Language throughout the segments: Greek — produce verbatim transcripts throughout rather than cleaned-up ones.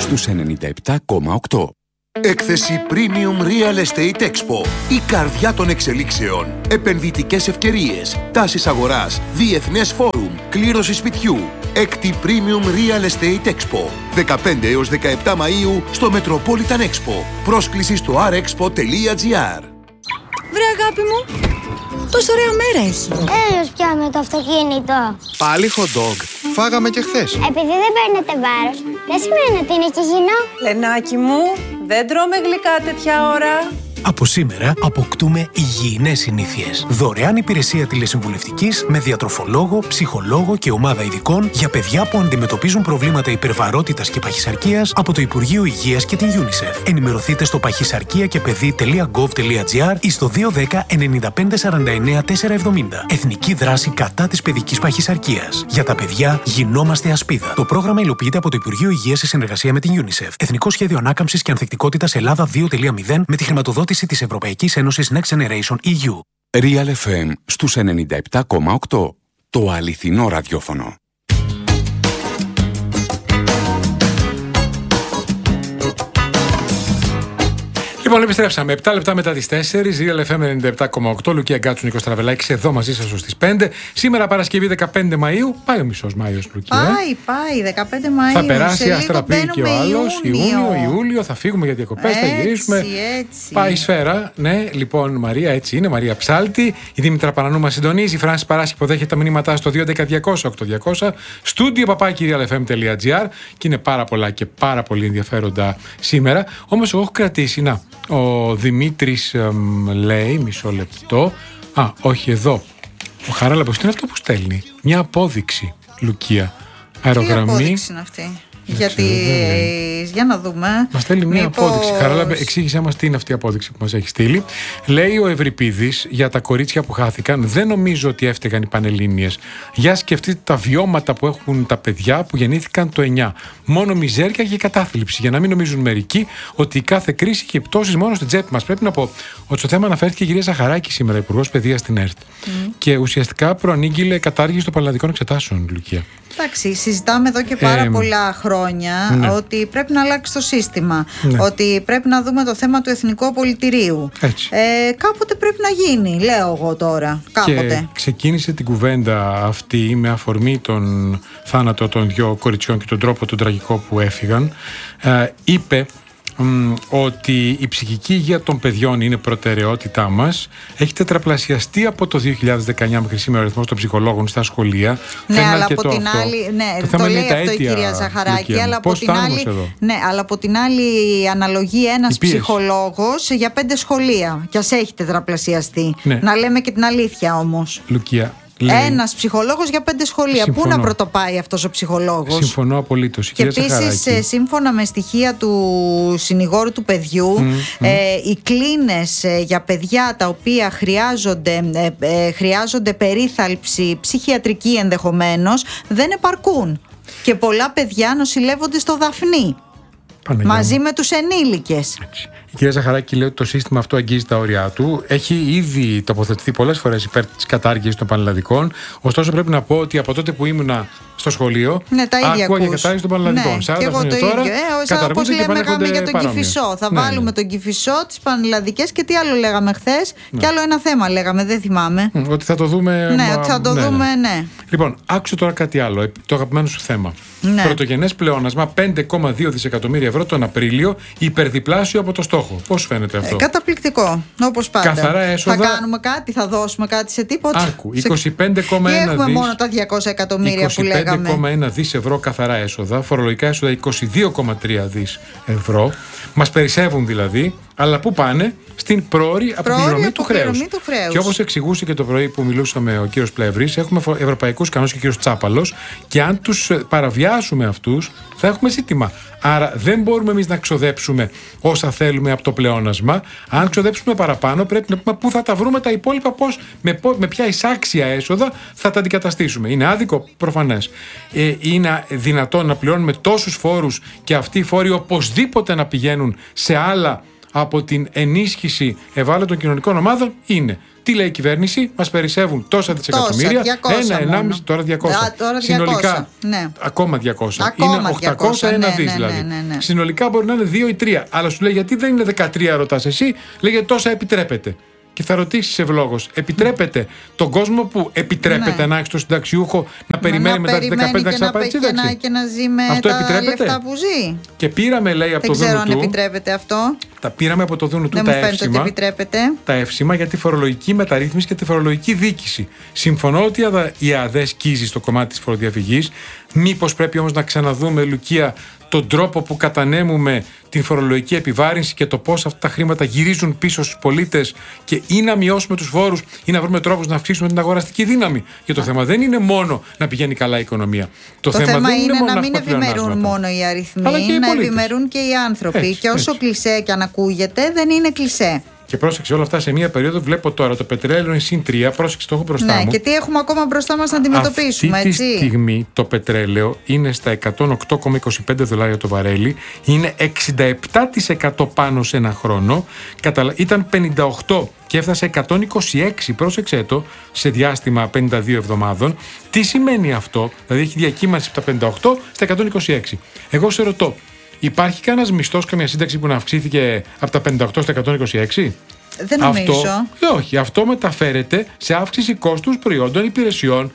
στους ενενήντα επτά κόμμα οκτώ. Έκθεση Premium Real Estate Expo. Η καρδιά των εξελίξεων. Επενδυτικές ευκαιρίες. Τάσεις αγοράς. Διεθνές φόρουμ. Κλήρωση σπιτιού. Έκτη Premium Real Estate Expo. δεκαπέντε έως δεκαεπτά Μαΐου στο Metropolitan Expo. Πρόσκληση στο αρ εξπο τελεία τζι αρ. Βρε αγάπη μου, πόσο ωραία μέρα έχει. Έλος πια με το αυτοκίνητο. Πάλι hot dog. Φάγαμε και χθες. Επειδή δεν παίρνετε βάρος, δεν σημαίνει ότι είναι και υγιεινό. Λενάκι μου, δεν τρώμε γλυκά τέτοια ώρα. Από σήμερα αποκτούμε υγιεινές συνήθειες. Δωρεάν υπηρεσία τηλεσυμβουλευτικής με διατροφολόγο, ψυχολόγο και ομάδα ειδικών για παιδιά που αντιμετωπίζουν προβλήματα υπερβαρότητας και παχυσαρκίας από το Υπουργείο Υγείας και την UNICEF. Ενημερωθείτε στο παχυσαρκία και παιδί τελεία γκοβ τελεία τζι αρ ή στο δύο ένα μηδέν εννιά πέντε σαράντα εννιά τετρακόσια εβδομήντα. Εθνική δράση κατά της παιδικής παχυσαρκίας. Για τα παιδιά γινόμαστε ασπίδα. Το πρόγραμμα υλοποιείται από το Υπουργείο Υγείας σε συνεργασία με την UNICEF. Εθνικό Σχέδιο Ανάκαμψης και Ανθεκτικότητας Ελλάδα δύο κόμμα μηδέν με τη χρηματοδότηση της Ευρωπαϊκής Ένωσης Next Generation ι γιου. Real εφ εμ στους ενενήντα επτά κόμμα οκτώ. Το αληθινό ραδιόφωνο. Λοιπόν, επιστρέψαμε. επτά λεπτά μετά τις τέσσερις, Real εφ εμ ενενήντα επτά κόμμα οκτώ, Λουκία Γκάτσου, Νίκος Τραβελάκης, εδώ μαζί σας ως τις πέντε. Σήμερα Παρασκευή δεκαπέντε Μαΐου, πάει ο μισός Μάιος, Λουκία. Πάει, πάει, δεκαπέντε Μαΐου. Θα περάσει άστρα πει και ο άλλος. Ιούνιο, Ιούλιο, θα φύγουμε για διακοπές, θα γυρίσουμε. Έτσι. Πάει η σφαίρα. Ναι, λοιπόν, Μαρία, έτσι είναι. Μαρία Ψάλτη. Η Δήμητρα Πανανού μας συντονίζει. Η Φράνση Παράσχη υποδέχεται τα μηνύματά στο δύο ένα μηδέν διακόσια οκτώ διακόσια. Στούντιο παπάκι real εφ εμ τελεία τζι αρ. Και είναι πάρα πολλά και πάρα πολύ ενδιαφέροντα σήμερα. Όμως, εγώ έχω κρατήσει, να. Ο Δημήτρης εμ, λέει, μισό λεπτό. Α, όχι εδώ. Ο Χαράλαμπος, τι είναι αυτό που στέλνει? Μια απόδειξη, Λουκία. Αερογραμμή. Τι απόδειξη είναι αυτή? Γιατί, για να δούμε. Μας στέλνει μια μήπως... απόδειξη. Χαράλαμπε, εξήγησέ μας τι είναι αυτή η απόδειξη που μας έχει στείλει. Λέει ο Ευρυπίδης για τα κορίτσια που χάθηκαν. Δεν νομίζω ότι έφταιγαν οι Πανελλήνιες. Για σκεφτείτε τα βιώματα που έχουν τα παιδιά που γεννήθηκαν το εννιά. Μόνο μιζέρια και κατάθλιψη. Για να μην νομίζουν μερικοί ότι η κάθε κρίση έχει πτώσεις μόνο στην τσέπη μας. Πρέπει να πω ότι στο θέμα αναφέρθηκε η κυρία Ζαχαράκη σήμερα, Υπουργός Παιδείας στην ΕΡΤ. Mm. Και ουσιαστικά προανήγγειλε κατάργηση των πανελλαδικών εξετάσεων, Λουκία. Εντάξει, συζητάμε εδώ και πάρα ε, πολλά χρόνια ναι. ότι πρέπει να αλλάξει το σύστημα. Ναι. Ότι πρέπει να δούμε το θέμα του εθνικού απολυτηρίου. Ε, κάποτε πρέπει να γίνει, λέω εγώ τώρα. Κάποτε. Και ξεκίνησε την κουβέντα αυτή με αφορμή τον θάνατο των δυο κοριτσιών και τον τρόπο τον τραγικό που έφυγαν. Ε, είπε μ, ότι η ψυχική υγεία των παιδιών είναι προτεραιότητά μας. Έχει τετραπλασιαστεί από το δύο χιλιάδες δεκαεννιά μέχρι σήμερα ο αριθμός των ψυχολόγων στα σχολεία. Ναι, αλλά από την αυτό. άλλη. Ναι, το, το λέει αυτό αίτια, η κυρία Ζαχαράκη. Αλλά από, την άλλη, ναι, αλλά από την άλλη αναλογεί ένας ψυχολόγος για πέντε σχολεία. Κι ας έχει τετραπλασιαστεί. Ναι. Να λέμε και την αλήθεια όμως. Λουκία. Ένας ψυχολόγος για πέντε σχολεία. Συμφωνώ. Πού να πρωτοπάει αυτός ο ψυχολόγος? Συμφωνώ απολύτως. Και επίσης, σύμφωνα με στοιχεία του συνηγόρου του παιδιού, mm, mm. Ε, οι κλίνες ε, για παιδιά τα οποία χρειάζονται, ε, ε, χρειάζονται περίθαλψη ψυχιατρική ενδεχομένως δεν επαρκούν. Και πολλά παιδιά νοσηλεύονται στο Δαφνί. Παναγιά μαζί μου. Με τους ενήλικες. Έτσι. Η κυρία Ζαχαράκη λέει ότι το σύστημα αυτό αγγίζει τα όρια του. Έχει ήδη τοποθετηθεί πολλές φορές υπέρ της κατάργησης των πανελλαδικών. Ωστόσο, πρέπει να πω ότι από τότε που ήμουνα στο σχολείο, ναι, άκουγα για κατάργηση των πανελλαδικών. Ναι, σαράντα χρόνια τώρα, ε, όπως λέγαμε για τον Κηφισό. Θα ναι, βάλουμε ναι. τον Κηφισό, τις πανελλαδικές και τι άλλο λέγαμε χθες. Ναι. Και άλλο ένα θέμα λέγαμε, δεν θυμάμαι. Ότι θα το δούμε. Ναι, ότι θα το ναι, δούμε, ναι. ναι. Λοιπόν, άκουσε τώρα κάτι άλλο, το αγαπημένο σου θέμα. Ναι. Πρωτογενές πλεόνασμα πέντε κόμμα δύο δισεκατομμύρια ευρώ τον Απρίλιο, υπερδιπλάσιο από το στόχο. Πώς φαίνεται αυτό? Ε, καταπληκτικό, όπως πάντα. Καθαρά έσοδα. Θα κάνουμε κάτι, θα δώσουμε κάτι σε τίποτα. Άκου, είκοσι πέντε κόμμα ένα δις. Έχουμε μόνο τα διακόσια εκατομμύρια που λέγαμε. είκοσι πέντε κόμμα ένα δις ευρώ καθαρά έσοδα, φορολογικά έσοδα είκοσι δύο κόμμα τρία δις ευρώ. Μας περισσεύουν δηλαδή, αλλά πού πάνε? Στην πρόωρη αποπληρωμή του χρέους. Και όπως εξηγούσε και το πρωί που μιλούσαμε ο κύριος Πλεύρης, έχουμε ευρωπαϊκούς κανόνες και ο κύριος Τσάπαλος, και αν τους παραβιάσουμε αυτούς, θα έχουμε ζήτημα. Άρα δεν μπορούμε εμείς να ξοδέψουμε όσα θέλουμε από το πλεόνασμα. Αν ξοδέψουμε παραπάνω, πρέπει να πούμε πού θα τα βρούμε τα υπόλοιπα, πώς, με, με ποια εισάξια έσοδα θα τα αντικαταστήσουμε. Είναι άδικο, προφανές. Ε, είναι δυνατόν να πληρώνουμε τόσους φόρους και αυτοί οι φόροι οπωσδήποτε να πηγαίνουν σε άλλα από την ενίσχυση ευάλωτων κοινωνικών ομάδων είναι. Τι λέει η κυβέρνηση, μας περισσεύουν τόσα δισεκατομμύρια, ένα, ενάμιση, τώρα διακόσια. Α, τώρα διακόσια. Συνολικά, ναι. ακόμα διακόσια. Ακόμα είναι οκτακόσια, ένα ναι, δις ναι, δηλαδή. Ναι, ναι, ναι. Συνολικά μπορεί να είναι δύο ή τρία. Αλλά σου λέει γιατί δεν είναι δεκατρία, ρωτάς εσύ, λέγε τόσα επιτρέπεται. Και θα ρωτήσει ευλόγως, επιτρέπεται τον κόσμο που επιτρέπεται ναι. να έχει το συνταξιούχο να περιμένει να μετά τις δεκαπέντε να ξαναπάρει τη σύνταξη. Και να ζει με αυτό τα επιτρέπεται. λεφτά που ζει. Και πήραμε, λέει, από δεν το Δούνου του. Δεν ξέρω αν επιτρέπεται αυτό. Τα πήραμε από το Δούνου του δεν τα μου εύσημα. Ότι επιτρέπεται. Τα εύσημα για τη φορολογική μεταρρύθμιση και τη φορολογική δίκηση. Συμφωνώ ότι η ΑΔΕ σκίζει στο κομμάτι της φοροδιαφυγής. Μήπως πρέπει όμως να ξαναδούμε, Λουκία, τον τρόπο που κατανέμουμε την φορολογική επιβάρυνση και το πώς αυτά τα χρήματα γυρίζουν πίσω στους πολίτες και ή να μειώσουμε τους φόρους ή να βρούμε τρόπους να αυξήσουμε την αγοραστική δύναμη. Και το Α. θέμα δεν είναι μόνο να πηγαίνει καλά η οικονομία. Το, το θέμα, θέμα δεν είναι, είναι μόνο να μην ευημερούν μόνο οι αριθμοί, να ευημερούν και οι άνθρωποι. Έτσι, και όσο έτσι. κλισέ και αν ακούγεται, δεν είναι κλισέ. Και πρόσεξε όλα αυτά σε μία περίοδο. Βλέπω τώρα το πετρέλαιο είναι συν τρία. Πρόσεξε, το έχω μπροστά ναι, μου. Και τι έχουμε ακόμα μπροστά μας να αντιμετωπίσουμε, αυτή έτσι. Αυτή τη στιγμή το πετρέλαιο είναι στα εκατόν οκτώ κόμμα είκοσι πέντε δολάρια το βαρέλι. Είναι εξήντα επτά τοις εκατό πάνω σε ένα χρόνο. Ήταν πενήντα οκτώ και έφτασε εκατόν είκοσι έξι, πρόσεξε το, σε διάστημα πενήντα δύο εβδομάδων. Τι σημαίνει αυτό? Δηλαδή έχει διακύμανση από τα πενήντα οκτώ στα εκατόν είκοσι έξι. Εγώ σε ρωτώ, υπάρχει κανένας μισθός, καμία σύνταξη που να αυξήθηκε από τα πενήντα οκτώ στα εκατόν είκοσι έξι? Δεν νομίζω. Αυτό, όχι, αυτό μεταφέρεται σε αύξηση κόστους προϊόντων υπηρεσιών.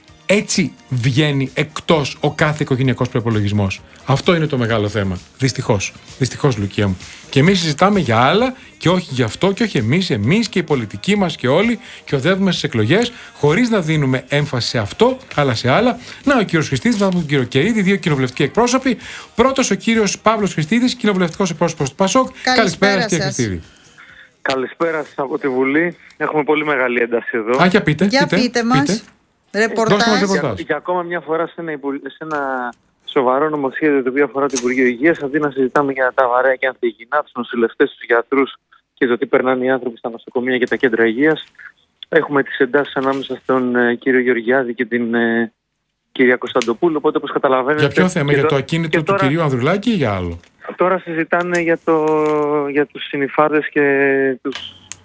Έτσι βγαίνει εκτός ο κάθε οικογενειακός προϋπολογισμός. Αυτό είναι το μεγάλο θέμα. Δυστυχώς. Δυστυχώς, Λουκία μου. Και εμείς συζητάμε για άλλα και όχι για αυτό και όχι εμείς, εμείς και οι πολιτικοί μας και όλοι και οδεύουμε στις εκλογές χωρίς να δίνουμε έμφαση σε αυτό, αλλά σε άλλα. Να, ο κύριος Χριστίδης, να τον κύριο Κερίδη, δύο κοινοβουλευτικοί εκπρόσωποι. Πρώτος ο κύριος Παύλος Χριστίδης, κοινοβουλευτικός εκπρόσωπος του ΠΑΣΟΚ. Καλησπέρα, κύριε Χριστίδη. Καλησπέρα σας από τη Βουλή. Έχουμε πολύ μεγάλη ένταση εδώ. Α, για πείτε. Για πείτε, πείτε μας. Πείτε. Ρεπορτάζ. Για, για ακόμα μια φορά σε ένα, σε ένα σοβαρό νομοσχέδιο το οποίο αφορά το Υπουργείο Υγείας, αντί να συζητάμε για τα βαρέα και ανθυγιεινά, τους νοσηλευτές, τους γιατρούς και το τι περνάνε οι άνθρωποι στα νοσοκομεία και τα κέντρα υγείας, έχουμε τις εντάσεις ανάμεσα στον ε, κύριο Γεωργιάδη και την ε, κυρία Κωνσταντοπούλου. Οπότε, όπως καταλαβαίνετε. Για ποιο θέμα, για το ακίνητο του τώρα, κυρίου Ανδρουλάκη ή για άλλο? Τώρα συζητάνε για, το, για τους συνυφάδες και τους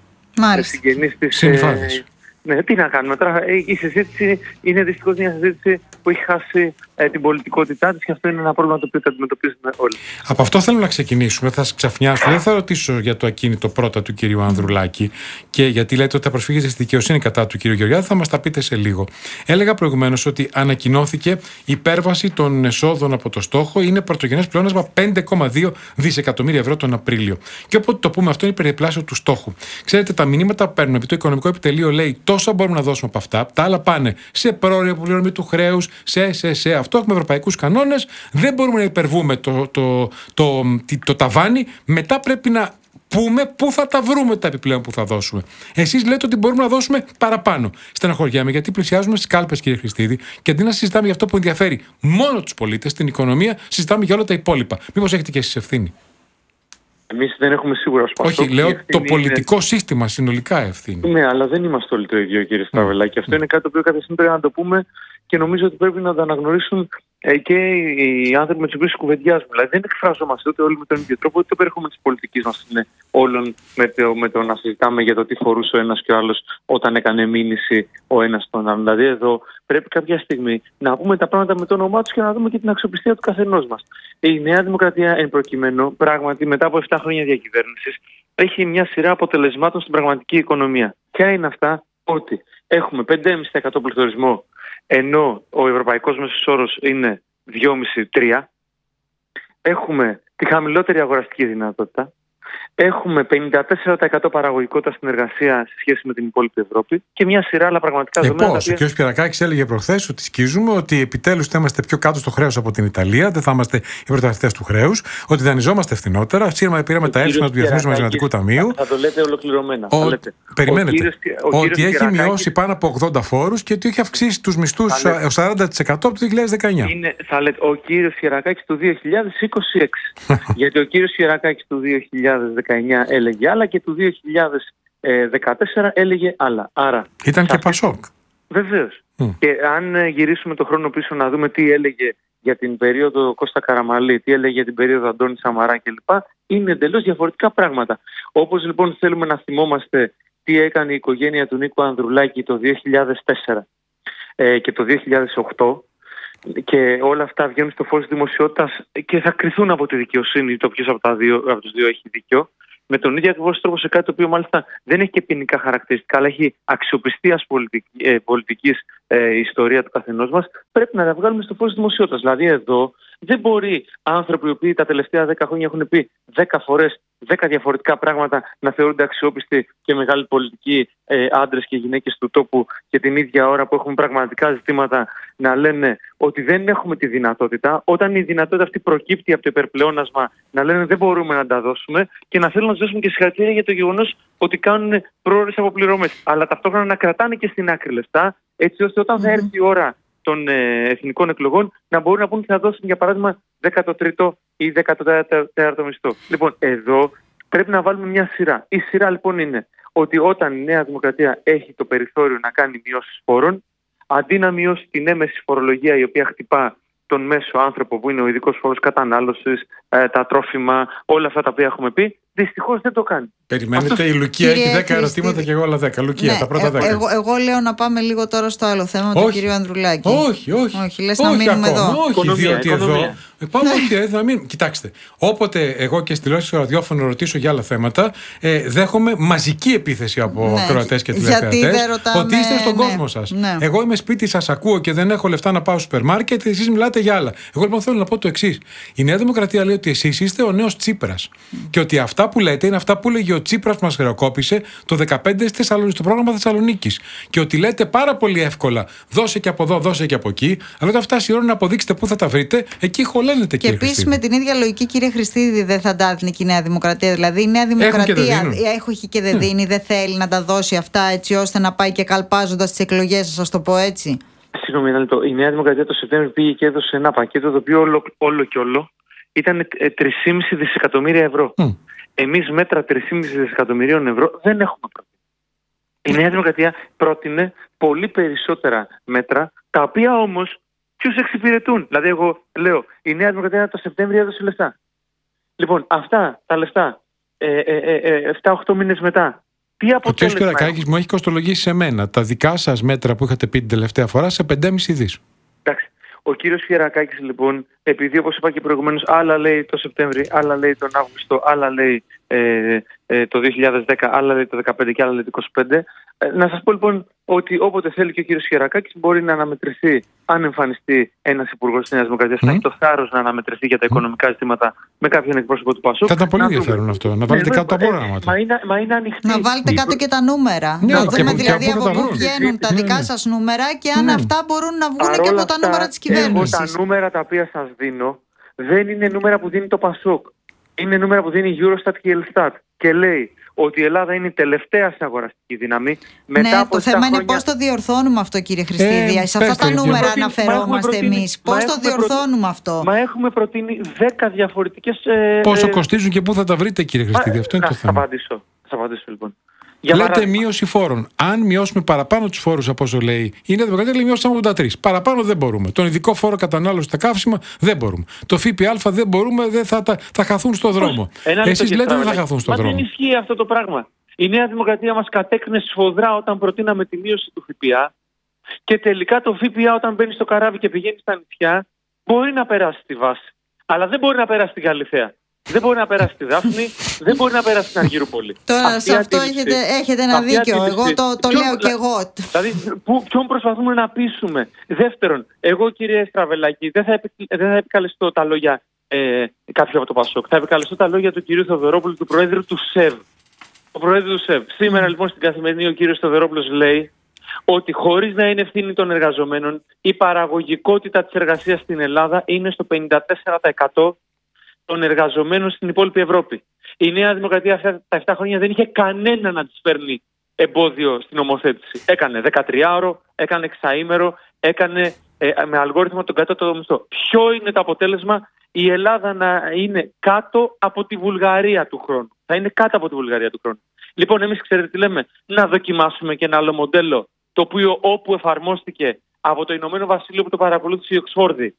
συγγενείς της. Συνυφάδες. Ναι, τι να κάνουμε τώρα. Η συζήτηση είναι δυστυχώς μια συζήτηση που έχει χάσει ε, την πολιτικότητά της και αυτό είναι ένα πρόβλημα το οποίο θα αντιμετωπίζουμε όλοι. Από αυτό θέλω να ξεκινήσουμε. Θα σας ξαφνιάσω. Δεν θα ρωτήσω για το ακίνητο πρώτα του κυρίου Ανδρουλάκη και γιατί λέτε ότι θα προσφύγετε στη δικαιοσύνη κατά του κυρίου Γεωργιάδη. Θα μας τα πείτε σε λίγο. Έλεγα προηγουμένως ότι ανακοινώθηκε η υπέρβαση των εσόδων από το στόχο. Είναι πρωτογενές πλεόνασμα πέντε κόμμα δύο δισεκατομμύρια ευρώ τον Απρίλιο. Και όποτε το πούμε αυτό είναι περιπλάσιο του στόχου. Ξέρετε, τα μηνύματα που παίρνουμε επί το Οικονομικό Επιτελείο λέει τόσα μπορούμε να δώσουμε από αυτά. Τα άλλα πάνε σε πρόορια αποπληρωμή του χρέους, σε, σε, σε αυτό. Έχουμε ευρωπαϊκούς κανόνες. Δεν μπορούμε να υπερβούμε το, το, το, το, το ταβάνι. Μετά πρέπει να πούμε πού θα τα βρούμε τα επιπλέον που θα δώσουμε. Εσείς λέτε ότι μπορούμε να δώσουμε παραπάνω. Στεναχωριάμαι γιατί πλησιάζουμε στις κάλπες, κύριε Χριστίδη, και αντί να συζητάμε για αυτό που ενδιαφέρει μόνο τους πολίτες, την οικονομία, συζητάμε για όλα τα υπόλοιπα. Μήπως έχετε και εσείς ευθύνη? Εμείς δεν έχουμε σίγουρα σπαστό. Όχι, λέω το πολιτικό είναι... σύστημα συνολικά ευθύνη. Ναι, αλλά δεν είμαστε όλοι το ίδιο, κύριε Στραβελάκη. Mm. Αυτό είναι κάτι το οποίο κατευθείαν πρέπει να το πούμε και νομίζω ότι πρέπει να το αναγνωρίσουν ε, και οι άνθρωποι με τους οποίους κουβεντιάζουμε. Δηλαδή δεν εκφραζόμαστε ούτε όλοι με τον ίδιο τρόπο, ούτε το περιεχόμενο της πολιτικής μας είναι όλων με το, με το να συζητάμε για το τι φορούσε ο ένας και ο άλλος όταν έκανε μήνυση ο ένας τον άλλον. Δηλαδή εδώ πρέπει κάποια στιγμή να πούμε τα πράγματα με το όνομά τους και να δούμε και την αξιοπιστία του καθενός μας. Η Νέα Δημοκρατία, εν προκειμένου, πράγματι μετά από επτά χρόνια διακυβέρνησης, έχει μια σειρά αποτελεσμάτων στην πραγματική οικονομία. Ποια είναι αυτά? Ότι έχουμε πέντε κόμμα πέντε τοις εκατό πληθωρισμό, ενώ ο ευρωπαϊκός μέσος όρος είναι δύο κόμμα πέντε με τρία. Έχουμε τη χαμηλότερη αγοραστική δυνατότητα. Έχουμε πενήντα τέσσερα τοις εκατό παραγωγικότητα στην εργασία σε σχέση με την υπόλοιπη Ευρώπη και μια σειρά άλλα πραγματικά ε, δεδομένα. Πώς, ο κ. Σπυρακάκης έλεγε προχθές ότι σκίζουμε ότι επιτέλους θα είμαστε πιο κάτω στο χρέος από την Ιταλία, δεν θα είμαστε οι πρωταθλητές του χρέους, ότι δανειζόμαστε φθηνότερα. Σήμερα πήραμε τα εύσημα του Διεθνούς Νομισματικού Ταμείου. Θα το λέτε ολοκληρωμένα. Ο, λέτε. περιμένετε. Ο κύριος, ο ότι έχει Σπυρακάκης... μειώσει πάνω από ογδόντα φόρους και ότι έχει αυξήσει τους μισθούς έως σαράντα τοις εκατό από το δύο χιλιάδες δεκαεννιά. Είναι, θα λέτε, ο κύριος Σπυρακάκης του δύο χιλιάδες είκοσι έξι. Γιατί ο κύριος Σπυρακάκης του δύο χιλιάδες δεκαεννιά έλεγε άλλα και του δύο χιλιάδες δεκατέσσερα έλεγε άλλα. Άρα, ήταν και Πασόκ. Βεβαίως. Mm. Και αν γυρίσουμε το χρόνο πίσω να δούμε τι έλεγε για την περίοδο Κώστα Καραμαλή, τι έλεγε για την περίοδο Αντώνη Σαμαρά κλπ. Είναι εντελώς διαφορετικά πράγματα. Όπως λοιπόν θέλουμε να θυμόμαστε τι έκανε η οικογένεια του Νίκου Ανδρουλάκη το δύο χιλιάδες τέσσερα ε, και το δύο χιλιάδες οκτώ, και όλα αυτά βγαίνουν στο φως της δημοσιότητας και θα κριθούν από τη δικαιοσύνη το ποιος από, τα δύο, από τους δύο έχει δίκιο. Με τον ίδιο ακριβώς τρόπο σε κάτι το οποίο μάλιστα δεν έχει και ποινικά χαρακτηριστικά, αλλά έχει αξιοπιστίας πολιτική, ε, πολιτικής ε, ιστορία του καθενός μας, πρέπει να τα βγάλουμε στο φως της δημοσιότητας. Δηλαδή εδώ δεν μπορεί άνθρωποι οι οποίοι τα τελευταία δέκα χρόνια έχουν πει δέκα φορές δέκα διαφορετικά πράγματα να θεωρούνται αξιόπιστοι και μεγάλοι πολιτικοί ε, άντρες και γυναίκες του τόπου, και την ίδια ώρα που έχουμε πραγματικά ζητήματα να λένε ότι δεν έχουμε τη δυνατότητα, όταν η δυνατότητα αυτή προκύπτει από το υπερπλεόνασμα, να λένε δεν μπορούμε να τα δώσουμε, και να θέλουν να τους δώσουν και συγχαρητήρια για το γεγονός ότι κάνουν πρόορες αποπληρωμές. Αλλά ταυτόχρονα να κρατάνε και στην άκρη λεφτά, έτσι ώστε όταν θα έρθει η ώρα των ε, εθνικών εκλογών να μπορούν να πούν ότι θα δώσουν για παράδειγμα δέκατο τρίτο ή δέκατο τέταρτο μισθό. Λοιπόν, εδώ πρέπει να βάλουμε μια σειρά. Η σειρά λοιπόν είναι ότι όταν η Νέα Δημοκρατία έχει το περιθώριο να κάνει μειώσεις φόρων, αντί να μειώσει την έμεση φορολογία η οποία χτυπά τον μέσο άνθρωπο που είναι ο ειδικός φόρος κατανάλωσης, ε, τα τρόφιμα, όλα αυτά τα οποία έχουμε πει, δυστυχώς δεν το κάνει. Περιμένετε, Αυτό... η Λουκία Κύριε έχει δέκα Χριστίδη... ερωτήματα και εγώ άλλα δέκα. Λουκία, ναι, τα πρώτα δέκα. Εγώ, εγώ λέω να πάμε λίγο τώρα στο άλλο θέμα του κυρίου Ανδρουλάκη. Όχι, όχι. Όχι, λες όχι, να μείνουμε ακόμα, εδώ. Όχι, οικονομία, διότι οικονομία. εδώ. Πάμε όχι, να μην. Κοιτάξτε, όποτε εγώ και στη τηλεόραση στο ραδιόφωνο ρωτήσω για άλλα θέματα, ε, δέχομαι μαζική επίθεση από ναι, ακροατές και τηλεθεατές ότι είστε στον ναι, κόσμο σας. Ναι. Εγώ είμαι σπίτι, σας ακούω και δεν έχω λεφτά να πάω στο σούπερ μάρκετ, εσείς μιλάτε για άλλα. Εγώ λοιπόν θέλω να πω το εξής. Η Νέα Δημοκρατία λέει ότι εσείς είστε ο νέος Τσίπρας. Mm. Και ότι αυτά που λέτε είναι αυτά που λέγει ο Τσίπρας που μας χρεοκόπησε το δεκαπέντε στο πρόγραμμα Θεσσαλονίκης. Και ότι λέτε πάρα πολύ εύκολα, δώσε και από εδώ, δώσε και από εκεί, αλλά όταν φτάσει η ώρα να αποδείξετε πού θα τα βρείτε, εκεί χωλένετε, κύριε Χριστίδη. Και επίσης με την ίδια λογική, κύριε Χριστίδη, δεν θα τα δίνει και η Νέα Δημοκρατία. Δηλαδή η Νέα Δημοκρατία έχει και δεν δίνει, δεν θέλει να τα δώσει αυτά έτσι ώστε να πάει και καλπάζοντας τις εκλογές, σας το πω έτσι. Συγγνώμη ένα λεπτό. Η Νέα Δημοκρατία το Σεπτέμβριο πήγε και έδωσε ένα πακέτο το οποίο όλο, όλο και όλο ήταν τρία κόμμα πέντε δισεκατομμύρια ευρώ. Mm. Εμείς μέτρα τρία κόμμα πέντε δισεκατομμυρίων ευρώ δεν έχουμε προτείνει. Η Νέα Δημοκρατία πρότεινε πολύ περισσότερα μέτρα, τα οποία όμως ποιους εξυπηρετούν. Δηλαδή, εγώ λέω, η Νέα Δημοκρατία το Σεπτέμβριο έδωσε λεφτά. Λοιπόν, αυτά τα λεφτά, ε, ε, ε, ε, επτά οχτώ μήνες μετά, τι αποτέλεσμα. Ο κ. Κυριακάκης μου έχει κοστολογήσει σε μένα τα δικά σας μέτρα που είχατε πει την τελευταία φορά σε πέντε κόμμα πέντε δις. Εντάξει. Ο κύριος Χερακάκης λοιπόν, επειδή όπως είπα και προηγουμένως, άλλα λέει το Σεπτέμβρη, άλλα λέει τον Αύγουστο, άλλα λέει ε, ε, το δύο χιλιάδες δέκα, άλλα λέει το δεκαπέντε και άλλα λέει το είκοσι πέντε. Ε, να σας πω λοιπόν ότι όποτε θέλει και ο κύριος Χερακάκης μπορεί να αναμετρηθεί, αν εμφανιστεί ένας υπουργός της Νέας Δημοκρατίας, mm. θα έχει το θάρρος να αναμετρηθεί για τα οικονομικά ζητήματα με κάποιον εκπρόσωπο του Πασόκ. Θα ήταν πολύ ενδιαφέρον αυτό, να βάλετε ναι, κάτω τα προγράμματα. Μα είναι, μα είναι ανοιχτή. Να βάλετε κάτω και τα νούμερα. Ναι, να δούμε δηλαδή από πού βγαίνουν τα δικά σας νούμερα και αν αυτά μπορούν να βγουν και από τα νούμερα της κυβέρνησης. Εγώ τα νούμερα τα οποία σας δίνω δεν είναι νούμερα που δίνει το Πασόκ. Είναι νούμερα που δίνει η Eurostat και η Elstat. Και λέει ότι η Ελλάδα είναι η τελευταία σε αγοραστική δύναμη. Μετά ναι, από το θέμα χρόνια... είναι πώς το διορθώνουμε αυτό, κύριε Χριστίδη. Ε, σε αυτά τα νούμερα προτείνει, αναφερόμαστε εμείς. Πώς το διορθώνουμε προτείνει, αυτό. Μα έχουμε προτείνει δέκα διαφορετικές. Ε, Πόσο ε, κοστίζουν και πού θα τα βρείτε, κύριε Χριστίδη. Μα, αυτό είναι να, το θέμα. Θα απαντήσω, θα απαντήσω λοιπόν. Για Λέτε παράδειγμα. Μείωση φόρων. Αν μειώσουμε παραπάνω τους φόρους από όσο λέει η Νέα Δημοκρατία, λέει μειώσαμε ογδόντα τρία. Παραπάνω δεν μπορούμε. Τον ειδικό φόρο κατανάλωση στα καύσιμα δεν μπορούμε. Το ΦΠΑ δεν μπορούμε, δεν θα, θα, θα χαθούν στο δρόμο. Εσείς λέτε δεν θα χαθούν στο Μα δρόμο. Δεν ισχύει αυτό το πράγμα. Η Νέα Δημοκρατία μας κατέκνε σφοδρά όταν προτείναμε τη μείωση του ΦΠΑ και τελικά το ΦΠΑ όταν μπαίνει στο καράβι και πηγαίνει στα νησιά μπορεί να περάσει στη βάση. Αλλά δεν μπορεί να περάσει στην Καλυθέα. Δεν μπορεί να περάσει στη Δάφνη, δεν μπορεί να περάσει στην Αργυρούπολη. Τώρα αυτή σε αυτό έχετε, έχετε ένα δίκιο. Εγώ το, το λέω κι εγώ. Δηλαδή, ποιον προσπαθούμε να πείσουμε. Δεύτερον, εγώ κύριε Στραβελάκη, δεν θα, επι, δεν θα επικαλεστώ τα λόγια ε, κάποιου από το Πασόκ. Θα επικαλεστώ τα λόγια του κυρίου Θοδωρόπουλου, του Προέδρου του ΣΕΒ. Ο Προέδρου του ΣΕΒ. Σήμερα λοιπόν στην Καθημερινή ο κύριος Θοδωρόπουλος λέει ότι χωρίς να είναι ευθύνη των εργαζομένων, η παραγωγικότητα της εργασίας στην Ελλάδα είναι στο πενήντα τέσσερα τοις εκατό των εργαζομένων στην υπόλοιπη Ευρώπη. Η Νέα Δημοκρατία αυτά τα επτά χρόνια δεν είχε κανένα να της φέρνει εμπόδιο στην νομοθέτηση. Έκανε δεκατριάωρο, έκανε εξαήμερο, έκανε ε, με αλγόριθμο τον κατώτατο μισθό. Ποιο είναι το αποτέλεσμα? Η Ελλάδα να είναι κάτω από τη Βουλγαρία του χρόνου. Θα είναι κάτω από τη Βουλγαρία του χρόνου. Λοιπόν, εμείς ξέρετε τι λέμε? Να δοκιμάσουμε και ένα άλλο μοντέλο, το οποίο όπου εφαρμόστηκε από το Ηνωμένο Βασίλειο που το παρακολούθησε η Οξφόρδη,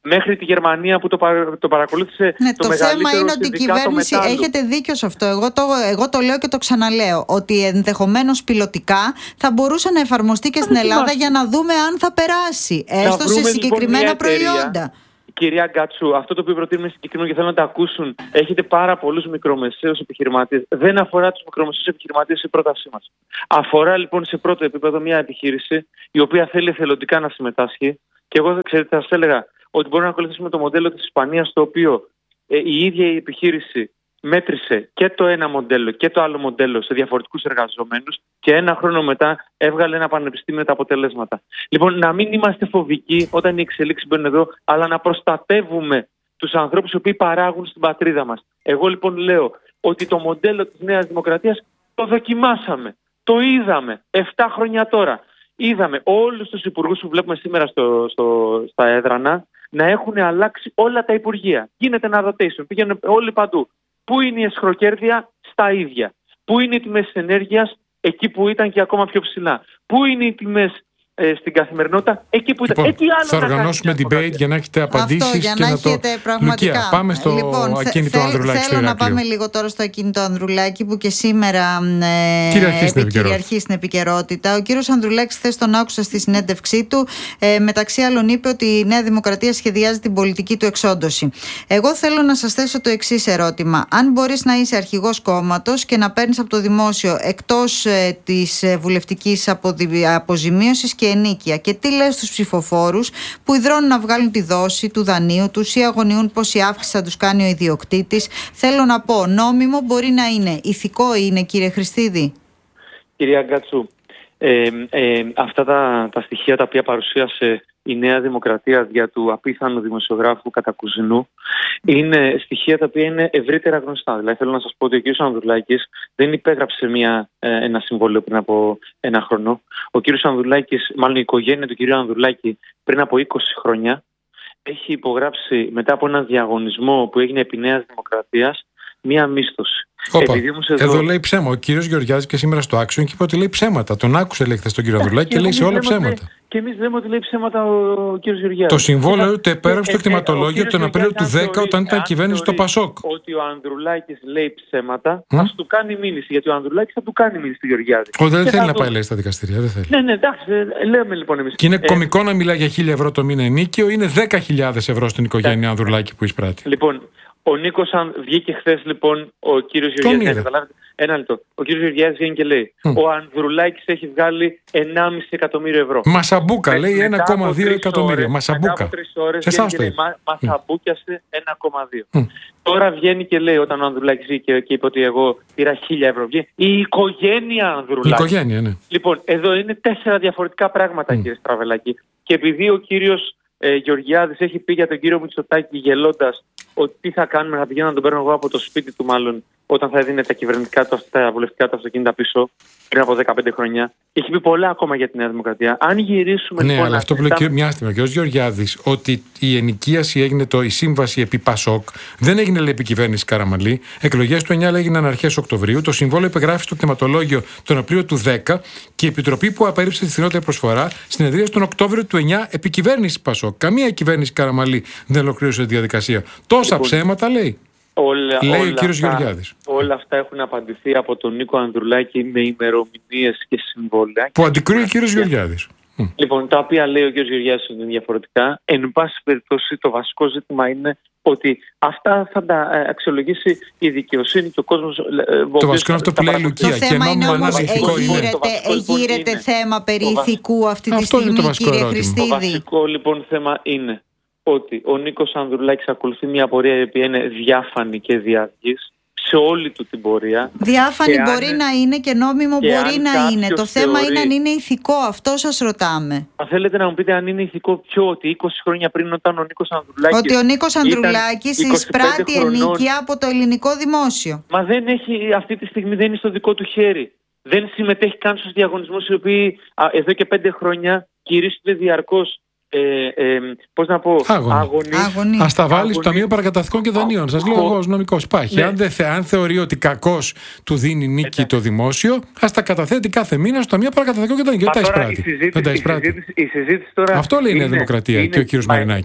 μέχρι τη Γερμανία που το, παρα, το παρακολούθησε ναι, το, το θέμα είναι ότι η κυβέρνηση, μετάλλου. Έχετε δίκιο σε αυτό, εγώ το, εγώ το λέω και το ξαναλέω, ότι ενδεχομένως πιλωτικά θα μπορούσε να εφαρμοστεί και στην Ελλάδα για να δούμε αν θα περάσει, έστω σε συγκεκριμένα λοιπόν προϊόντα. Κυρία Γκάτσου, αυτό το οποίο προτείνουμε συγκεκριμένο και θέλω να το ακούσουν, έχετε πάρα πολλούς μικρομεσαίους επιχειρηματίες. Δεν αφορά τους μικρομεσαίους επιχειρηματίες η πρότασή μας. Αφορά λοιπόν σε πρώτο επίπεδο μια επιχείρηση η οποία θέλει εθελοντικά να συμμετάσχει. Και εγώ, ξέρετε, θα σας έλεγα ότι μπορούμε να ακολουθήσουμε το μοντέλο της Ισπανίας, το οποίο ε, η ίδια η επιχείρηση μέτρησε και το ένα μοντέλο και το άλλο μοντέλο σε διαφορετικούς εργαζομένους και ένα χρόνο μετά έβγαλε ένα πανεπιστήμιο με τα αποτελέσματα. Λοιπόν, να μην είμαστε φοβικοί όταν οι εξελίξεις μπαίνουν εδώ, αλλά να προστατεύουμε τους ανθρώπους οι οποίοι παράγουν στην πατρίδα μας. Εγώ λοιπόν λέω ότι το μοντέλο της Νέας Δημοκρατίας το δοκιμάσαμε, το είδαμε εφτά χρόνια τώρα. Είδαμε όλους τους υπουργούς που βλέπουμε σήμερα στο, στο, στα έδρανα να έχουν αλλάξει όλα τα υπουργεία. Γίνεται ένα rotation, πήγαινε όλοι παντού. Πού είναι η εσχροκέρδεια? Στα ίδια. Πού είναι οι τιμές της ενέργειας? Εκεί που ήταν και ακόμα πιο ψηλά. Πού είναι οι τιμές ε, στην καθημερινότητα? Εκεί που ήταν. Λοιπόν, άλλο θα οργανώσουμε debate για να έχετε απαντήσεις. Αυτό, για να και έχετε να το... πραγματικά. Λουκία, πάμε στο λοιπόν, ακίνητο θε, Ανδρουλάκη. Θέλω να πάμε λίγο τώρα στο ακίνητο Ανδρουλάκη που και σήμερα ε, κυριαρχεί, κυριαρχεί στην επικαιρότητα. Ο κύριος Ανδρουλάκης, χθες τον άκουσα στη συνέντευξή του, ε, μεταξύ άλλων είπε ότι η Νέα Δημοκρατία σχεδιάζει την πολιτική του εξόντωση. Εγώ θέλω να σας θέσω το εξής ερώτημα. Αν μπορείς να είσαι αρχηγός κόμματος και να παίρνεις από το δημόσιο εκτός ε, της ε, βουλευτικής αποδη... αποζημίωσης και ενίκεια, και τι λες στους ψηφοφόρους που ιδρώνουν να βγάλουν τη δόση του δανείου τους ή αγωνιούν πόση αύξηση θα τους κάνει ο ιδιοκτήτης? Θέλω να πω, νόμιμο μπορεί να είναι, ηθικό είναι, κύριε Χριστίδη? Κυρία Γκάτσου, ε, ε, αυτά τα, τα στοιχεία τα οποία παρουσίασε η Νέα Δημοκρατία για του απίθανου δημοσιογράφου Κατακουζινού είναι στοιχεία τα οποία είναι ευρύτερα γνωστά. Δηλαδή θέλω να σας πω ότι ο κ. Ανδρουλάκης δεν υπέγραψε μια, ένα συμβόλαιο πριν από ένα χρόνο. Ο κ. Ανδρουλάκης, μάλλον η οικογένεια του κ. Ανδρουλάκη πριν από είκοσι χρόνια έχει υπογράψει μετά από έναν διαγωνισμό που έγινε επί Νέας Δημοκρατίας μία μίσθωση. Όπα, εδώ... εδώ λέει ψέμα. Ο κύριος Γεωργιάδης και σήμερα στο Άξιον και είπε ότι λέει ψέματα. Τον άκουσε, λέει χθες τον κύριο Ανδρουλάκη και, και λέει σε όλα ψέματα. Και εμείς λέμε ότι λέει ψέματα ο κύριος Γεωργιάδης. Το συμβόλαιο το επέγραψε στο κτηματολόγιο τον Απρίλιο του δέκα όταν ήταν κυβέρνηση στο Πασόκ. Ότι ο Ανδρουλάκης λέει ψέματα, θα του κάνει μήνυση. Γιατί ο Ανδρουλάκης θα του κάνει μήνυση του Γεωργιάδη. Ο δεν θέλει να πάει, λέει, στα δικαστήρια. Δεν θέλει. Ναι, ναι, εντάξει, λέμε λοιπόν εμείς. Και είναι κωμικό να μιλάει για χίλια ευρώ το μήνα ενίκιο, είναι δέκα χιλιάδες ευρώ στην οικογένεια Ανδρουλάκη που εισπράττει. Λοιπόν, ο Νίκος βγήκε χθες λοιπόν ο κύριος Γεωργιάδης. Ένα λεπτό. Ο κύριος Γεωργιάδης βγαίνει και λέει: mm. Ο Ανδρουλάκης έχει βγάλει ενάμιση εκατομμύριο ευρώ. Μασαμπούκα, λέει ένα κόμμα δύο εκατομμύρια. Μασαμπούκα. Μετά από τρεις ώρες βγαίνει και λέει: Μασαμπούκιασε ένα κόμμα δύο. Mm. Τώρα βγαίνει και λέει, όταν ο Ανδρουλάκης βγήκε και είπε ότι εγώ πήρα χίλια ευρώ, βγαίνει η οικογένεια Ανδρουλάκη. Η οικογένεια, ναι. Λοιπόν, εδώ είναι τέσσερα διαφορετικά πράγματα, mm. κύριε Στραβελάκη. Και επειδή ο κύριος ε, Γεωργιάδης έχει πει για τον κύριο Μητσοτάκη γελώντας ότι τι θα κάνουμε, θα πηγαίνω να τον παίρνω εγώ από το σπίτι του, μάλλον όταν θα έδινε τα κυβερνητικά του, τα βουλευτικά του αυτοκίνητα πίσω πριν από δεκαπέντε χρόνια. Έχει πει πολλά ακόμα για τη Νέα Δημοκρατία. Αν γυρίσουμε. Ναι, λοιπόν, αλλά αυτό που λέει μια στιγμή ο κ. Γεωργιάδης, ότι η ενοικίαση έγινε, το, η σύμβαση επί Πασόκ, δεν έγινε, λέει, επί κυβέρνηση Καραμανλή. Εκλογές του εννιά έγιναν αρχές Οκτωβρίου. Το συμβόλαιο υπεγράφει στο κτηματολόγιο τον Απρίλιο του δέκα και η επιτροπή που απέρριψε τη φθηνότερη προσφορά συνεδρίασε τον Οκτώβριο του εννιά επί κυβέρνηση Πασόκ. Καμία κυβέρνηση Καραμανλή δεν ολοκλήρωσε τη διαδικασία. Τόσα λοιπόν, ψέματα λέει. Όλα, λέει όλα ο κύριος αυτά, Γεωργιάδης. Όλα αυτά έχουν απαντηθεί από τον Νίκο Ανδρουλάκη με ημερομηνίες και συμβόλαια. Που αντικρούει ο κύριος Γεωργιάδης. Λοιπόν, τα οποία λέει ο κύριος Γεωργιάδης είναι διαφορετικά. Εν πάση περιπτώσει, το βασικό ζήτημα είναι ότι αυτά θα τα αξιολογήσει η δικαιοσύνη και ο κόσμος. Το βασικό είναι αυτό που λέει η Λουκία. Το θέμα είναι όμως, εγείρεται θέμα περί ηθικού αυτή τη στιγμή, κύριε Χριστίδη. Το βασικό λοιπόν θέμα είναι ότι ο Νίκος Ανδρουλάκης ακολουθεί μια πορεία η οποία είναι διάφανη και διαρκής σε όλη του την πορεία. Διάφανη μπορεί αν, να είναι και νόμιμο και μπορεί να είναι. Το θέμα θεωρεί, είναι αν είναι ηθικό. Αυτό σας ρωτάμε. Αν θέλετε να μου πείτε αν είναι ηθικό ποιο, ότι είκοσι χρόνια πριν όταν ο Νίκος Ανδρουλάκης. Ότι ο Νίκος Ανδρουλάκης εισπράττει ενίκεια από το ελληνικό δημόσιο. Μα δεν έχει, αυτή τη στιγμή δεν είναι στο δικό του χέρι. Δεν συμμετέχει καν στους διαγωνισμούς οι οποίοι α, εδώ και πέντε χρόνια κηρύσσονται διαρκώς. Ε, ε, πώς να πω, αγωνί. Ας τα βάλει στο Ταμείο Παρακαταθήκων και Δανείων. Σας λέω εγώ ως νομικός. Υπάρχει. Ναι. Αν, δε, αν θεωρεί ότι κακώς του δίνει νίκη ε, το δημόσιο, ας τα καταθέτει κάθε μήνα στο Ταμείο Παρακαταθήκων και Δανείων. Και δεν τα εισπράττει. Η συζήτηση τώρα. Αυτό λέει η Νέα Δημοκρατία είναι, και ο κύριος Μαρινάκης.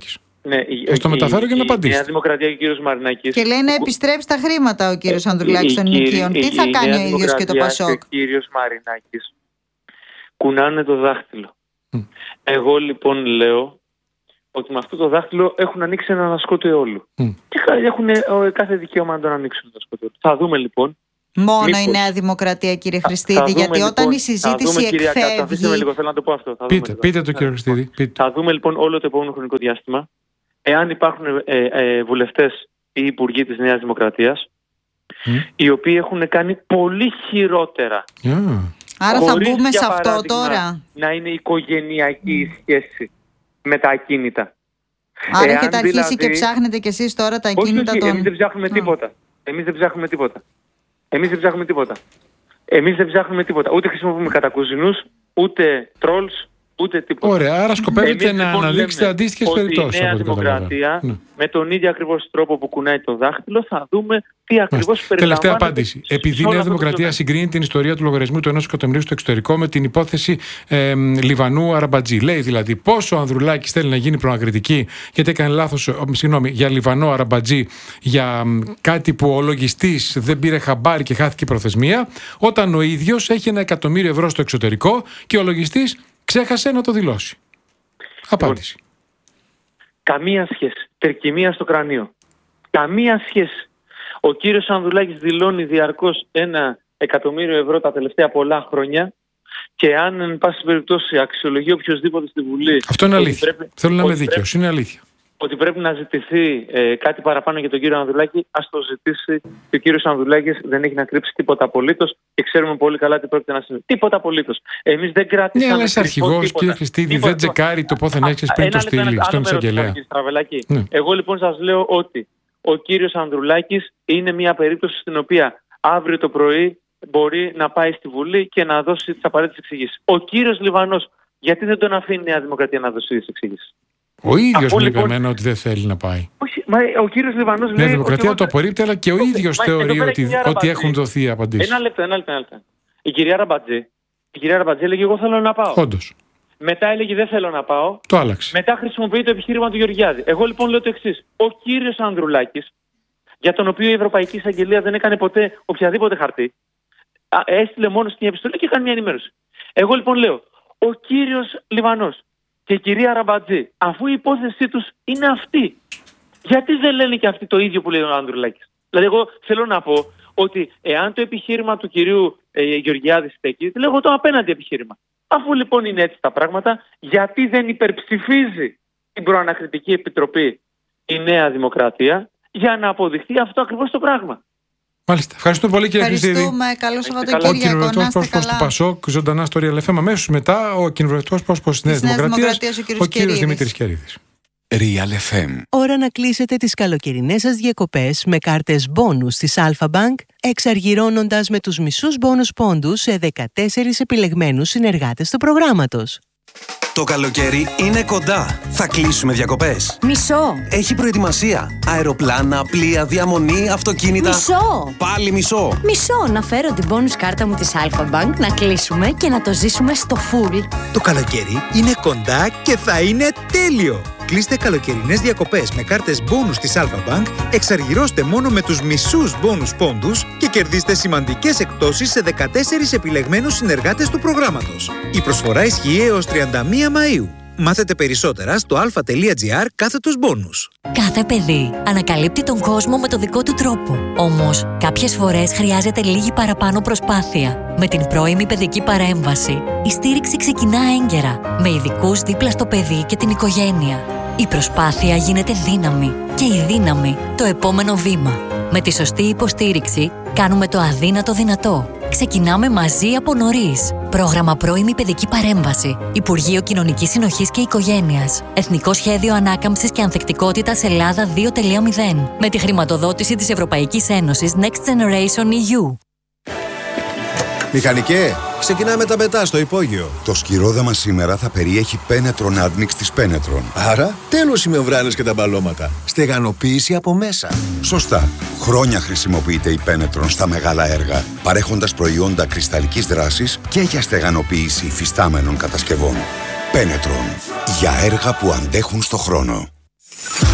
Ναι, ας το μεταφέρω και να απαντήσει. Η Νέα Δημοκρατία και ο κύριος Μαρινάκης. Και λέει να επιστρέψει τα χρήματα ο κύριος Ανδρουλάκης των νοικίων. Τι θα κάνει ο ίδιος και το Πασόκ? Ο κύριος Μαρινάκης κουνάνε το δάχτυλο. Mm. Εγώ λοιπόν λέω ότι με αυτό το δάχτυλο έχουν ανοίξει ένα ανασκότη όλου. Mm. Και έχουν κάθε δικαίωμα να τον ανοίξουν το ανασκότη όλου. Θα δούμε λοιπόν. Μόνο μήπως... η Νέα Δημοκρατία, κύριε Χριστίδη, γιατί λοιπόν, όταν η συζήτηση δούμε, εκφεύγει... Κυρία, λίγο, θέλω να το πω αυτό. Θα πείτε, δούμε, πείτε το κύριε Χριστίδη. Πείτε. Θα δούμε λοιπόν όλο το επόμενο χρονικό διάστημα εάν υπάρχουν ε, ε, βουλευτές ή υπουργοί της Νέας Δημοκρατίας mm. οι οποίοι έχουν κάνει πολύ χειρότερα. Yeah. Άρα θα μπούμε σε αυτό τώρα. Να είναι οικογενειακή η σχέση με τα ακίνητα. Άρα έχετε αρχίσει δηλαδή... και ψάχνετε κι εσείς τώρα τα ακίνητα όχι, των... εμείς δεν ψάχνουμε τίποτα. Εμείς δεν ψάχνουμε τίποτα. Εμείς δεν ψάχνουμε τίποτα. Εμείς δεν ψάχνουμε τίποτα. Ούτε χρησιμοποιούμε κατακουζινούς, ούτε τρόλς, ούτε τίποτα. Ωραία, άρα σκοπεύετε να λοιπόν αναδείξετε αντίστοιχες περιπτώσεις. Η Νέα Δημοκρατία, ναι. με τον ίδιο ακριβώς τρόπο που κουνάει το δάχτυλο, θα δούμε τι ακριβώς περιλαμβάνεται. Τελευταία απάντηση. Επειδή η Νέα Δημοκρατία συγκρίνει την ιστορία του λογαριασμού του ενός εκατομμυρίου στο εξωτερικό με την υπόθεση ε, Λιβανού Αραμπατζή. Λέει δηλαδή πόσο ο Ανδρουλάκης θέλει να γίνει προανακριτική, γιατί έκανε λάθος, συγγνώμη, για Λιβανό Αραμπατζή, για κάτι που ο λογιστής δεν πήρε χαμπάρι και χάθηκε η προθεσμία, όταν ο ίδιος έχει ένα εκατομμύριο ευρώ στο εξωτερικό και ο λογιστής ξέχασε να το δηλώσει. Απάντηση. Καμία σχέση. Τερκυμία στο κρανίο. Καμία σχέση. Ο κύριος Ανδρουλάκης δηλώνει διαρκώς ένα εκατομμύριο ευρώ τα τελευταία πολλά χρόνια και αν εν πάση περιπτώσει αξιολογεί οποιοδήποτε στη Βουλή... Αυτό είναι αλήθεια. Πρέπει, Θέλω να είμαι δίκαιος. Είναι αλήθεια. Ότι πρέπει να ζητηθεί ε, κάτι παραπάνω για τον κύριο Ανδρουλάκη, ας το ζητήσει. Και ο κύριος Ανδρουλάκης δεν έχει να κρύψει τίποτα απολύτως και ξέρουμε πολύ καλά τι πρόκειται να συμβεί. Τίποτα απολύτως. Εμείς δεν κρατήσαμε. Ναι, αλλά είσαι αρχηγός, κύριε Χριστίδη, δεν τσεκάρει το πόθεν έξι πριν το στείλει στον εισαγγελέα. Ναι. Εγώ λοιπόν σας λέω ότι ο κύριος Ανδρουλάκης είναι μια περίπτωση στην οποία αύριο το πρωί μπορεί να πάει στη Βουλή και να δώσει τις απαραίτητες εξηγήσεις. Ο κύριος Λιβανός, γιατί δεν τον αφήνει η Νέα Δημοκρατία να δώσει τις εξηγήσεις? Ο ίδιος μου είπε εμένα ότι δεν θέλει να πάει. Όχι, μα ο κύριος Λιβανός λέει... Η Δημοκρατία το απορρίπτει, αλλά και ο ίδιος θεωρεί ότι, ότι έχουν δοθεί απαντήσεις. Ένα λεπτό, ένα λεπτό, ένα λεπτό. Η κυρία Ραμπατζή, η κυρία Ραμπατζή έλεγε εγώ θέλω να πάω. Όντως. Μετά έλεγε δεν θέλω να πάω. Το άλλαξε. Μετά χρησιμοποιεί το επιχείρημα του Γεωργιάδη. Εγώ λοιπόν λέω το εξής. Ο κύριος Ανδρουλάκης, για τον οποίο η Ευρωπαϊκή Εισαγγελία δεν έκανε ποτέ οποιαδήποτε χαρτί, έστειλε μόνο στην επιστολή και έκανε μια ενημέρωση. Εγώ λοιπόν λέω, ο κύριος Λιβανός και η κυρία Ραμπατζή, αφού η υπόθεσή τους είναι αυτή, γιατί δεν λένε και αυτοί το ίδιο που λέει ο Ανδρουλάκης? Δηλαδή, εγώ θέλω να πω ότι εάν το επιχείρημα του κυρίου ε, Γεωργιάδη στέκει, λέω το απέναντι επιχείρημα. Αφού λοιπόν είναι έτσι τα πράγματα, γιατί δεν υπερψηφίζει την προανακριτική επιτροπή η Νέα Δημοκρατία για να αποδειχθεί αυτό ακριβώς το πράγμα? Μάλιστα. Ευχαριστώ πολύ, κύριε Χριστίδη. Ευχαριστούμε. Καλό Σαββατοκύριακο. Ο κοινοβουλευτικός πρόσωπος του Πασόκ, ζωντανά στο Real εφ εμ. Αμέσως μετά, ο κοινοβουλευτικός πρόσωπος της Νέας Δημοκρατίας, ο κύριος Δημήτρης Κερίδης. Real εφ εμ. Ώρα να κλείσετε τις καλοκαιρινές σας διακοπές με κάρτες μπόνους της Alpha Bank, εξαργυρώνοντας με τους μισούς μπόνους πόντους σε δεκατέσσερις επιλεγμένους συνεργάτες του προγράμματος. Το καλοκαίρι είναι κοντά. Θα κλείσουμε διακοπές. Μισό. Έχει προετοιμασία. Αεροπλάνα, πλοία, διαμονή, αυτοκίνητα. Μισό. Πάλι μισό. Μισό. Να φέρω την bonus κάρτα μου της Alpha Bank, να κλείσουμε και να το ζήσουμε στο full. Το καλοκαίρι είναι κοντά και θα είναι τέλειο. Κλείστε καλοκαιρινές διακοπές με κάρτες bonus της Alpha Bank, εξαργυρώστε μόνο με τους μισούς bonus πόντους και κερδίστε σημαντικές εκπτώσεις σε δεκατέσσερις επιλεγμένους συνεργάτες του προγράμματος. Η προσφορά ισχύει έως τριάντα μία Μαΐου. Μάθετε περισσότερα στο alpha.gr κάθετος bonus. Κάθε παιδί ανακαλύπτει τον κόσμο με το δικό του τρόπο. Όμως, κάποιες φορές χρειάζεται λίγη παραπάνω προσπάθεια. Με την πρώιμη παιδική παρέμβαση, η στήριξη ξεκινά έγκαιρα, με ειδικούς δίπλα στο παιδί και την οικογένεια. Η προσπάθεια γίνεται δύναμη και η δύναμη το επόμενο βήμα. Με τη σωστή υποστήριξη, κάνουμε το αδύνατο δυνατό. Ξεκινάμε μαζί από νωρίς. Πρόγραμμα Πρώιμη Παιδική Παρέμβαση. Υπουργείο Κοινωνικής Συνοχής και Οικογένειας. Εθνικό Σχέδιο Ανάκαμψης και Ανθεκτικότητας Ελλάδα δύο τελεία μηδέν. Με τη χρηματοδότηση της Ευρωπαϊκής Ένωσης Next Generation ι γιου. Μηχανικέ, ξεκινάμε τα πετά στο υπόγειο. Το σκυρόδεμα σήμερα θα περιέχει Penetron Admix της Penetron. Άρα, τέλος οι μεμβράνες και τα μπαλώματα. Στεγανοποίηση από μέσα. Σωστά. Χρόνια χρησιμοποιείται η Penetron στα μεγάλα έργα, παρέχοντας προϊόντα κρυσταλλικής δράσης και για στεγανοποίηση υφιστάμενων κατασκευών. Penetron. Για έργα που αντέχουν στο χρόνο.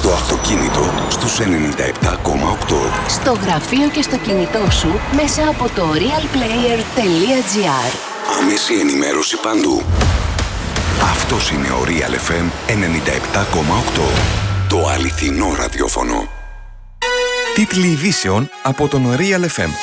Στο αυτοκίνητο στους ενενήντα επτά κόμμα οκτώ. Στο γραφείο και στο κινητό σου μέσα από το realplayer τελεία gr. Άμεση ενημέρωση παντού. Αυτός είναι ο Real εφ εμ ενενήντα επτά κόμμα οκτώ. Το αληθινό ραδιόφωνο. Τίτλοι ειδήσεων από τον Real εφ εμ.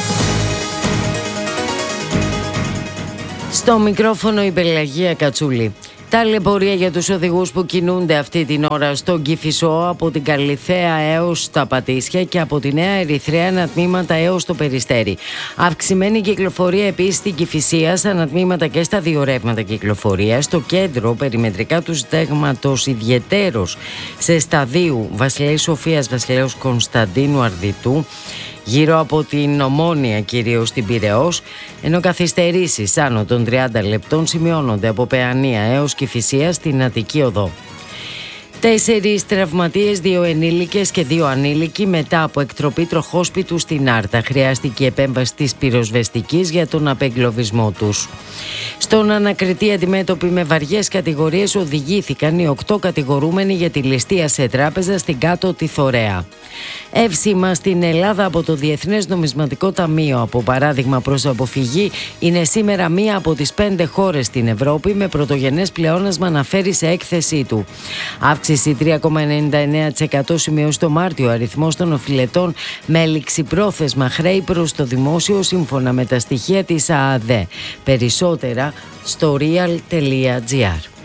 Στο μικρόφωνο η Πελαγία Κατσούλη. Ταλαιπωρία για τους οδηγούς που κινούνται αυτή την ώρα στον Κηφισό από την Καλιθέα έως τα Πατήσια και από τη Νέα Ερυθρέα ανατμήματα έως το Περιστέρι. Αυξημένη κυκλοφορία επίσης στην Κηφισία, στα ανατμήματα και στα δύο ρεύματα κυκλοφορία. Στο κέντρο, περιμετρικά του στέγματος ιδιαιτέρως σε σταδίου Βασιλέης Σοφίας Βασιλέως Κωνσταντίνου Αρδιτού, γύρω από την Ομόνια κυρίως στην Πειραιώς, ενώ καθυστερήσεις άνω των τριάντα λεπτών σημειώνονται από Παιανία έως Κηφισία στην Αττική Οδό. Τέσσερις τραυματίες, δύο ενήλικες και δύο ανήλικοι μετά από εκτροπή τροχόσπιτου στην Άρτα. Χρειάστηκε επέμβαση της πυροσβεστικής για τον απεγκλωβισμό τους. Στον ανακριτή αντιμέτωποι με βαριές κατηγορίες οδηγήθηκαν οι οκτώ κατηγορούμενοι για τη ληστεία σε τράπεζα στην Κάτω τη Θωρέα. Εύσημα στην Ελλάδα από το Διεθνές Νομισματικό Ταμείο, από παράδειγμα προς αποφυγή, είναι σήμερα μία από τις πέντε χώρες στην Ευρώπη με πρωτογενές πλεόνασμα να φέρει σε έκθεσή του. Αύξηση τρία κόμμα ενενήντα εννέα τοις εκατό σημειώσει το Μάρτιο ο αριθμός των οφειλετών με ληξιπρόθεσμα χρέη προς το δημόσιο σύμφωνα με τα στοιχεία της ΑΑΔΕ. Περισσότερα στο real τελεία gr.